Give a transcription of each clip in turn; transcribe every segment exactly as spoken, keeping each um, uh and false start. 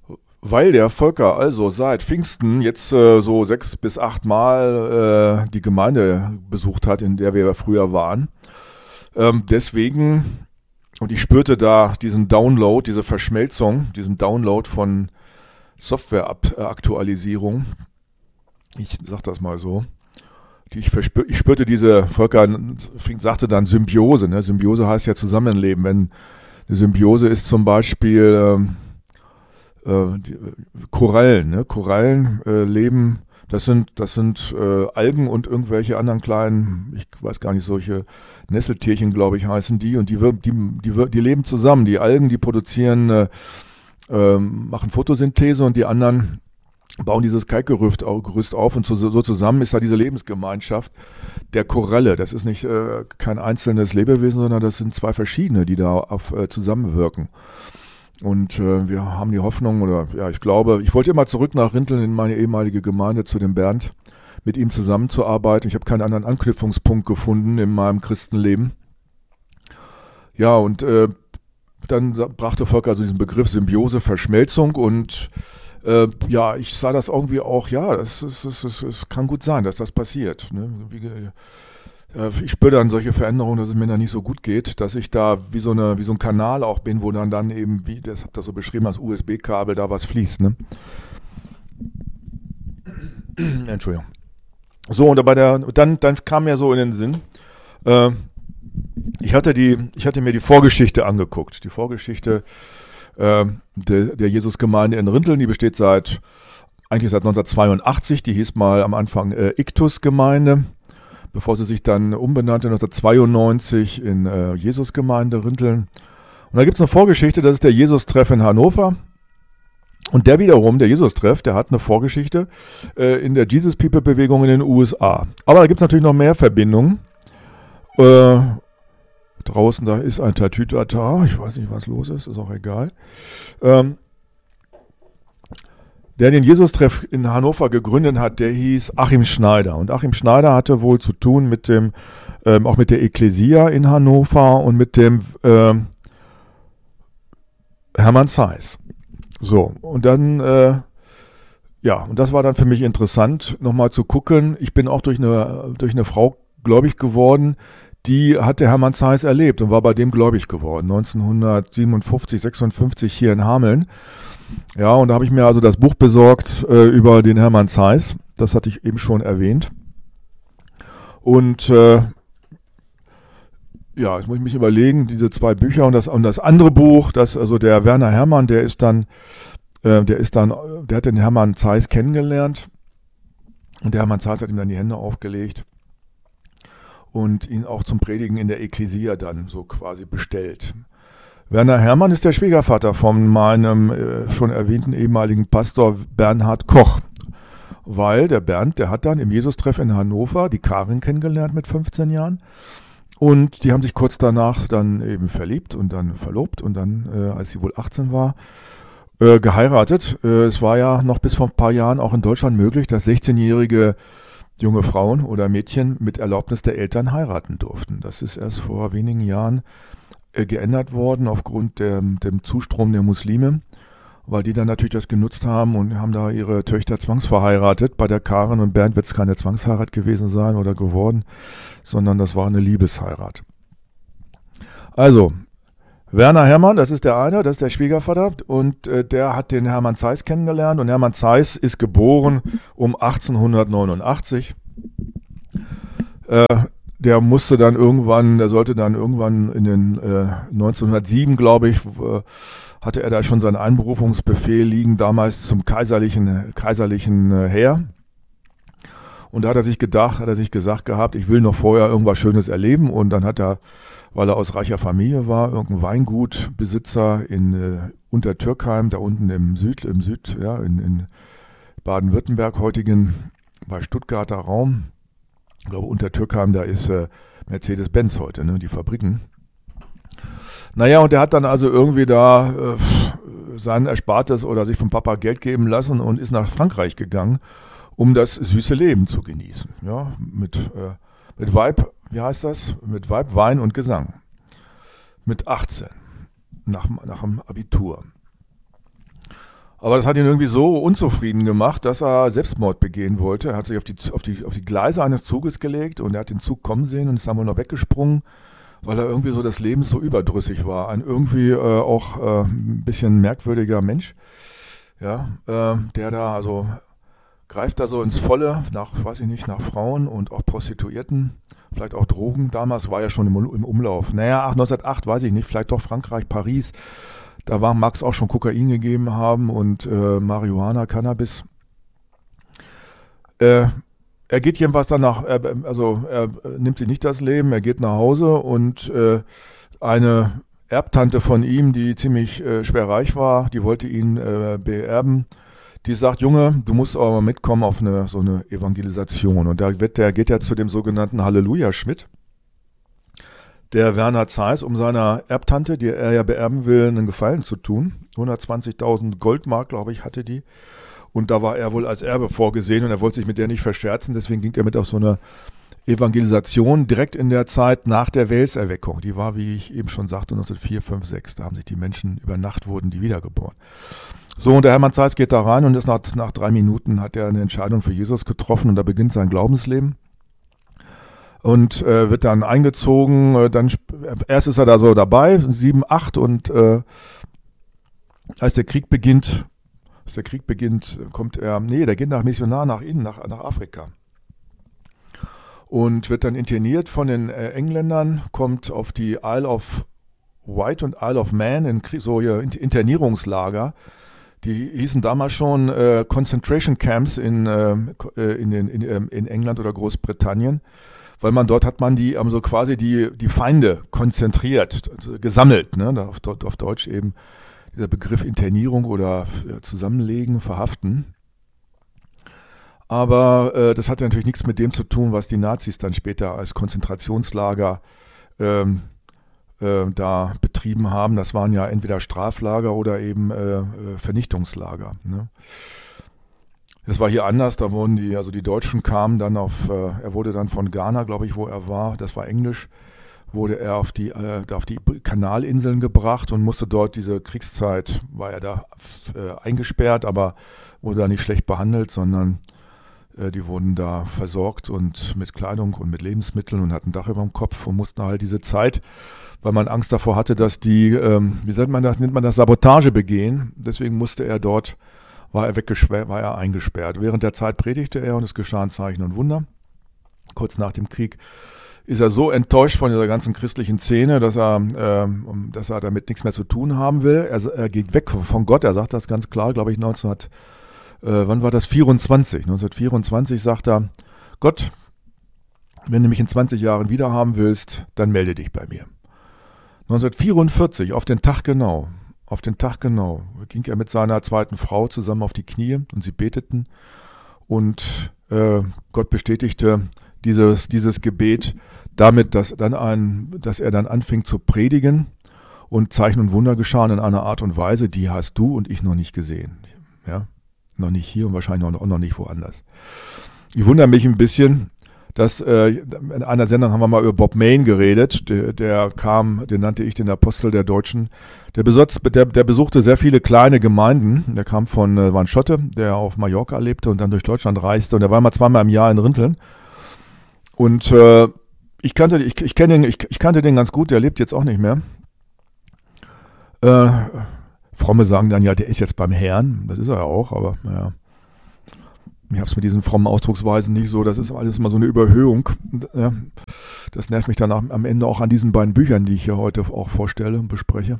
Weil der Volker also seit Pfingsten jetzt äh, so sechs bis acht Mal äh, die Gemeinde besucht hat, in der wir früher waren. Ähm, deswegen, und ich spürte da diesen Download, diese Verschmelzung, diesen Download von Softwareaktualisierung. Ich sag das mal so. Die ich, verspür, ich spürte diese, Volker sagte dann Symbiose. Ne? Symbiose heißt ja Zusammenleben. Wenn eine Symbiose ist zum Beispiel ähm, äh, die, Korallen. Ne? Korallen äh, leben, das sind, das sind äh, Algen und irgendwelche anderen kleinen, ich weiß gar nicht, solche Nesseltierchen, glaube ich, heißen die. Und die, die, die, die leben zusammen. Die Algen, die produzieren, äh, äh, machen Photosynthese und die anderen bauen dieses Kalkgerüst auf und so, so zusammen ist da diese Lebensgemeinschaft der Koralle. Das ist nicht äh, kein einzelnes Lebewesen, sondern das sind zwei verschiedene, die da auf, äh, zusammenwirken. Und äh, wir haben die Hoffnung, oder ja, ich glaube, ich wollte immer zurück nach Rinteln in meine ehemalige Gemeinde zu dem Bernd, mit ihm zusammenzuarbeiten. Ich habe keinen anderen Anknüpfungspunkt gefunden in meinem Christenleben. Ja, und äh, dann brachte Volker also diesen Begriff Symbiose, Verschmelzung und Äh, ja, ich sah das irgendwie auch, ja, es, es, es, es, es kann gut sein, dass das passiert. Ne? Wie, äh, ich spüre dann solche Veränderungen, dass es mir dann nicht so gut geht, dass ich da wie so, eine, wie so ein Kanal auch bin, wo dann dann eben, wie das habt ihr so beschrieben, als U S B-Kabel da was fließt. Ne? Entschuldigung. So, und bei der, dann, dann kam mir so in den Sinn, äh, ich hatte die, ich hatte mir die Vorgeschichte angeguckt. Die Vorgeschichte äh, der, der Jesusgemeinde in Rinteln, die besteht seit, eigentlich seit neunzehnhundertzweiundachtzig, die hieß mal am Anfang äh, Iktus-Gemeinde, bevor sie sich dann umbenannte neunzehnhundertzweiundneunzig in äh, Jesusgemeinde Rinteln. Und da gibt es eine Vorgeschichte, das ist der Jesus-Treff in Hannover. Und der wiederum, der Jesus-Treff, der hat eine Vorgeschichte äh, in der Jesus-People-Bewegung in den U S A. Aber da gibt es natürlich noch mehr Verbindungen. Äh, draußen, da ist ein Tatütata, ich weiß nicht, was los ist, ist auch egal. Ähm, der den Jesus-Treff in Hannover gegründet hat, der hieß Achim Schneider. Und Achim Schneider hatte wohl zu tun mit dem, ähm, auch mit der Ekklesia in Hannover und mit dem ähm, Hermann Zeiss. So, und dann, äh, ja, und das war dann für mich interessant, nochmal zu gucken. Ich bin auch durch eine, durch eine Frau gläubig geworden, die hat der Hermann Zeiss erlebt und war bei dem gläubig geworden, neunzehnhundertsiebenundfünfzig, sechsundfünfzig hier in Hameln. Ja, und da habe ich mir also das Buch besorgt äh, über den Hermann Zeiss. Das hatte ich eben schon erwähnt. Und äh, ja, jetzt muss ich mich überlegen, diese zwei Bücher und das, und das andere Buch, das, also der Werner Herrmann, der ist dann, äh, der ist dann, der hat den Hermann Zeiss kennengelernt und der Hermann Zeiss hat ihm dann die Hände aufgelegt und ihn auch zum Predigen in der Ekklesia dann so quasi bestellt. Werner Herrmann ist der Schwiegervater von meinem äh, schon erwähnten ehemaligen Pastor Bernhard Koch, weil der Bernd, der hat dann im Jesus-Treff in Hannover die Karin kennengelernt mit fünfzehn Jahren. Und die haben sich kurz danach dann eben verliebt und dann verlobt und dann, äh, als sie wohl achtzehn war, äh, geheiratet. Äh, es war ja noch bis vor ein paar Jahren auch in Deutschland möglich, dass sechzehnjährige junge Frauen oder Mädchen mit Erlaubnis der Eltern heiraten durften. Das ist erst vor wenigen Jahren äh, geändert worden aufgrund der, dem Zustrom der Muslime, weil die dann natürlich das genutzt haben und haben da ihre Töchter zwangsverheiratet. Bei der Karin und Bernd wird es keine Zwangsheirat gewesen sein oder geworden, sondern das war eine Liebesheirat. Also, Werner Herrmann, das ist der eine, das ist der Schwiegervater und äh, der hat den Hermann Zeiss kennengelernt und Hermann Zeiss ist geboren um achtzehnhundertneunundachtzig. Äh, der musste dann irgendwann, der sollte dann irgendwann in den äh, neunzehnhundertsieben, glaube ich, äh, hatte er da schon seinen Einberufungsbefehl liegen, damals zum kaiserlichen, kaiserlichen äh, Heer. Und da hat er sich gedacht, hat er sich gesagt gehabt, ich will noch vorher irgendwas Schönes erleben. Und dann hat er, weil er aus reicher Familie war, irgendein Weingutbesitzer in äh, Untertürkheim, da unten im Süd, im Süd, ja, in, in Baden-Württemberg, heutigen bei Stuttgarter Raum. Ich glaube, Untertürkheim, da ist äh, Mercedes-Benz heute, ne, die Fabriken. Naja, und der hat dann also irgendwie da äh, sein Erspartes oder sich vom Papa Geld geben lassen und ist nach Frankreich gegangen, um das süße Leben zu genießen. Ja, mit, äh, mit Weib, wie heißt das? Mit Weib, Wein und Gesang. Mit achtzehn, nach, nach dem Abitur. Aber das hat ihn irgendwie so unzufrieden gemacht, dass er Selbstmord begehen wollte. Er hat sich auf die, auf die, auf die Gleise eines Zuges gelegt und er hat den Zug kommen sehen und ist dann wohl noch weggesprungen, weil er irgendwie so des Lebens so überdrüssig war. Ein irgendwie äh, auch äh, ein bisschen merkwürdiger Mensch, ja, äh, der da also greift da so ins Volle nach, weiß ich nicht, nach Frauen und auch Prostituierten, vielleicht auch Drogen. Damals war ja schon im, im Umlauf. Naja, neunzehnhundertacht, weiß ich nicht, vielleicht doch Frankreich, Paris. Da war Max auch schon Kokain gegeben haben und äh, Marihuana, Cannabis. Äh, er geht jedenfalls dann nach, äh, also er nimmt sich nicht das Leben, er geht nach Hause und äh, eine Erbtante von ihm, die ziemlich äh, schwer reich war, die wollte ihn äh, beerben. Die sagt, Junge, du musst aber mal mitkommen auf eine so eine Evangelisation. Und da wird der, geht er zu dem sogenannten Halleluja-Schmidt, der Werner Zeiss, um seiner Erbtante, die er ja beerben will, einen Gefallen zu tun. hundertzwanzigtausend Goldmark, glaube ich, hatte die. Und da war er wohl als Erbe vorgesehen und er wollte sich mit der nicht verscherzen. Deswegen ging er mit auf so eine Evangelisation direkt in der Zeit nach der Welserweckung. Die war, wie ich eben schon sagte, neunzehnhundertvier, fünf, sechs. Da haben sich die Menschen, über Nacht wurden die wiedergeboren. So, und der Hermann Zeiss geht da rein und ist nach, nach drei Minuten hat er eine Entscheidung für Jesus getroffen und da beginnt sein Glaubensleben. Und äh, wird dann eingezogen, äh, dann erst ist er da so dabei, sieben, acht und äh, als der Krieg beginnt, als der Krieg beginnt, kommt er, nee, der geht nach Missionar nach innen, nach, nach Afrika. Und wird dann interniert von den äh, Engländern, kommt auf die Isle of Wight und Isle of Man, in so hier Internierungslager. Die hießen damals schon äh, Concentration Camps in, äh, in, den, in, in England oder Großbritannien. Weil man dort hat man die, also quasi die, die Feinde konzentriert, also gesammelt, ne? Auf, auf Deutsch eben dieser Begriff Internierung oder Zusammenlegen, Verhaften. Aber äh, das hatte natürlich nichts mit dem zu tun, was die Nazis dann später als Konzentrationslager ähm, äh, da betrieben haben. Das waren ja entweder Straflager oder eben äh, Vernichtungslager, ne? Das war hier anders, da wurden die, also die Deutschen kamen dann auf, äh, er wurde dann von Ghana, glaube ich, wo er war, das war Englisch, wurde er auf die, äh, auf die Kanalinseln gebracht und musste dort diese Kriegszeit, war er da äh, eingesperrt, aber wurde da nicht schlecht behandelt, sondern äh, die wurden da versorgt und mit Kleidung und mit Lebensmitteln und hatten ein Dach über dem Kopf und mussten halt diese Zeit, weil man Angst davor hatte, dass die, ähm, wie nennt man das, nennt man das, Sabotage begehen, deswegen musste er dort war er weggesperrt, war er eingesperrt. Während der Zeit predigte er und es geschahen Zeichen und Wunder. Kurz nach dem Krieg ist er so enttäuscht von dieser ganzen christlichen Szene, dass er, äh, dass er damit nichts mehr zu tun haben will. Er, er geht weg von Gott, er sagt das ganz klar, glaube ich, neunzehnhundert, äh, wann war das? vierundzwanzig. neunzehnhundertvierundzwanzig sagt er, Gott, wenn du mich in zwanzig Jahren wieder haben willst, dann melde dich bei mir. neunzehnhundertvierundvierzig, auf den Tag genau, Auf den Tag genau ging er mit seiner zweiten Frau zusammen auf die Knie und sie beteten und äh, Gott bestätigte dieses, dieses Gebet damit, dass, dann ein, dass er dann anfing zu predigen und Zeichen und Wunder geschahen in einer Art und Weise, die hast du und ich noch nicht gesehen. Ja? Noch nicht hier und wahrscheinlich auch noch nicht woanders. Ich wundere mich ein bisschen, dass äh, in einer Sendung haben wir mal über Bob Mayne geredet, der, der kam, den nannte ich den Apostel der Deutschen, der, besotz, der, der besuchte sehr viele kleine Gemeinden, der kam von, äh, war ein Schotte, der auf Mallorca lebte und dann durch Deutschland reiste und der war mal zweimal im Jahr in Rinteln und äh, ich kannte, ich, ich, kenn den, ich, ich kannte den ganz gut, der lebt jetzt auch nicht mehr. Äh, Fromme sagen dann, ja, der ist jetzt beim Herrn, das ist er ja auch, aber naja. Ich habe es mit diesen frommen Ausdrucksweisen nicht so, das ist alles mal so eine Überhöhung. Ja, das nervt mich dann am Ende auch an diesen beiden Büchern, die ich hier heute auch vorstelle und bespreche.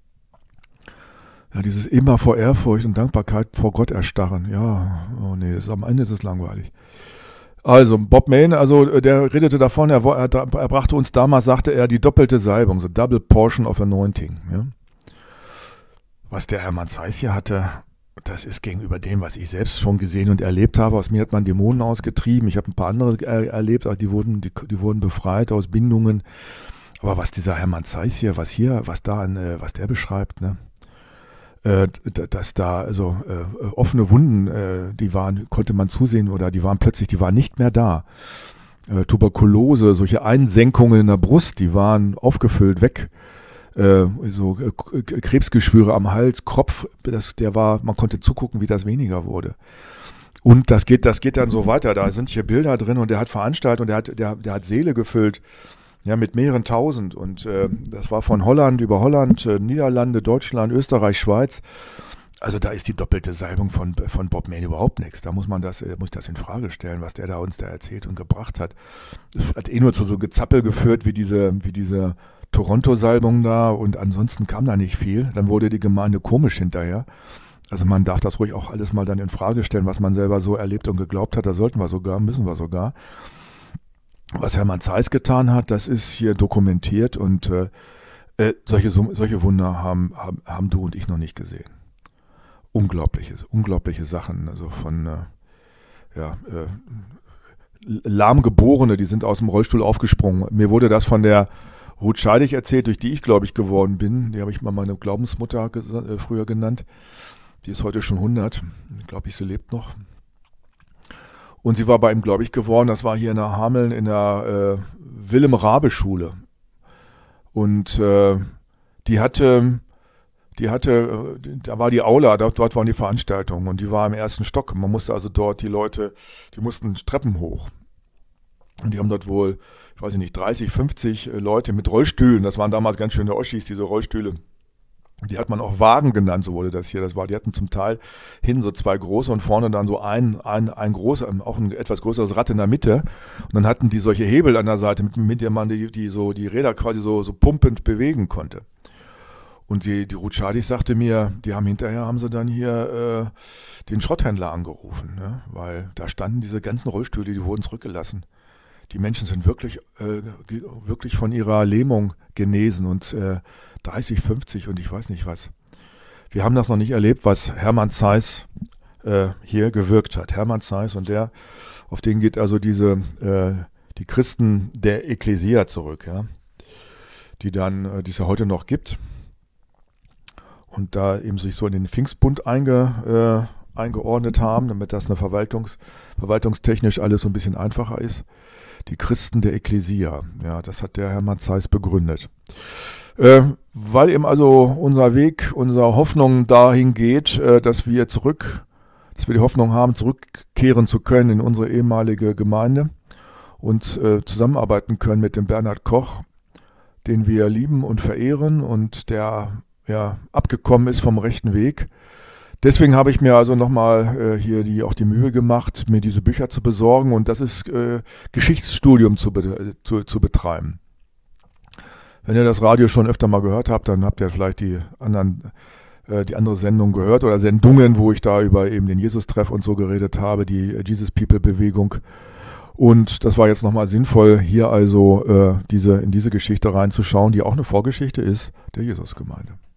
Ja, dieses immer vor Ehrfurcht und Dankbarkeit vor Gott erstarren. Ja, oh nee, das ist, am Ende ist es langweilig. Also Bob Mayne, also der redete davon, er, er, er brachte uns damals, sagte er, die doppelte Salbung, so Double Portion of Anointing. Ja. Was der Hermann Zeiss hier hatte, das ist gegenüber dem, was ich selbst schon gesehen und erlebt habe. Aus mir hat man Dämonen ausgetrieben. Ich habe ein paar andere er, erlebt, aber die wurden, die, die wurden befreit aus Bindungen. Aber was dieser Hermann Zeiss hier, was hier, was da, äh, was der beschreibt, ne, äh, dass da also äh, offene Wunden, äh, die waren, konnte man zusehen oder die waren plötzlich, die waren nicht mehr da. Äh, Tuberkulose, solche Einsenkungen in der Brust, die waren aufgefüllt weg. äh, so äh, Krebsgeschwüre am Hals, Kopf, das, der war, man konnte zugucken, wie das weniger wurde. Und das geht, das geht dann so weiter. Da sind hier Bilder drin und der hat veranstaltet und der hat, der, der hat Säle gefüllt, ja, mit mehreren tausend. Und äh, das war von Holland über Holland, äh, Niederlande, Deutschland, Österreich, Schweiz. Also da ist die doppelte Salbung von, von Bob Mann überhaupt nichts. Da muss man das, muss das in Frage stellen, was der da uns da erzählt und gebracht hat. Es hat eh nur zu so Gezappel geführt wie diese, wie diese Toronto-Salbung da und ansonsten kam da nicht viel. Dann wurde die Gemeinde komisch hinterher. Also man darf das ruhig auch alles mal dann in Frage stellen, was man selber so erlebt und geglaubt hat. Da sollten wir sogar, müssen wir sogar. Was Hermann Zeiss getan hat, das ist hier dokumentiert und äh, äh, solche, solche Wunder haben, haben, haben du und ich noch nicht gesehen. Unglaubliche, unglaubliche Sachen, also von äh, ja, äh, Lahmgeborene, die sind aus dem Rollstuhl aufgesprungen. Mir wurde das von der Ruth Scheidig erzählt, durch die ich gläubig geworden bin. Die habe ich mal meine Glaubensmutter ges- äh, früher genannt. Die ist heute schon hundert. Ich glaube, ich, sie lebt noch. Und sie war bei ihm gläubig geworden. Das war hier in der Hameln in der äh, Willem-Rabe-Schule. Und äh, die hatte... Die hatte, da war die Aula, dort, dort waren die Veranstaltungen und die war im ersten Stock. Man musste also dort die Leute, die mussten Treppen hoch. Und die haben dort wohl, ich weiß nicht, dreißig, fünfzig Leute mit Rollstühlen. Das waren damals ganz schöne Oschis, diese Rollstühle. Die hat man auch Wagen genannt, so wurde das hier. Das war, die hatten zum Teil hinten so zwei große und vorne dann so ein, ein, ein großer, auch ein etwas größeres Rad in der Mitte. Und dann hatten die solche Hebel an der Seite, mit, mit denen man die, die so, die Räder quasi so, so pumpend bewegen konnte. Und die, die Ruth Scheidig sagte mir, die haben hinterher, haben sie dann hier äh, den Schrotthändler angerufen, ne? Weil da standen diese ganzen Rollstühle, die wurden zurückgelassen. Die Menschen sind wirklich, äh, wirklich von ihrer Lähmung genesen und äh, dreißig, fünfzig und ich weiß nicht was. Wir haben das noch nicht erlebt, was Hermann Zeiss äh, hier gewirkt hat. Hermann Zeiss und der, auf den geht also diese, äh, die Christen der Ekklesia zurück, ja? Die dann, äh, die es ja heute noch gibt. Und da eben sich so in den Pfingstbund einge, äh, eingeordnet haben, damit das eine Verwaltungs, verwaltungstechnisch alles so ein bisschen einfacher ist. Die Christen der Ekklesia, ja, das hat der Hermann Zeiss begründet. Äh, weil eben also unser Weg, unsere Hoffnung dahin geht, äh, dass wir zurück, dass wir die Hoffnung haben, zurückkehren zu können in unsere ehemalige Gemeinde und äh, zusammenarbeiten können mit dem Bernhard Koch, den wir lieben und verehren und der ja, abgekommen ist vom rechten Weg. Deswegen habe ich mir also nochmal äh, hier die, auch die Mühe gemacht, mir diese Bücher zu besorgen und das ist äh, Geschichtsstudium zu, be- zu, zu betreiben. Wenn ihr das Radio schon öfter mal gehört habt, dann habt ihr vielleicht die anderen, äh, die andere Sendung gehört oder Sendungen, wo ich da über eben den Jesus-Treff und so geredet habe, die Jesus People Bewegung. Und das war jetzt nochmal sinnvoll, hier also äh, diese, in diese Geschichte reinzuschauen, die auch eine Vorgeschichte ist der Jesusgemeinde.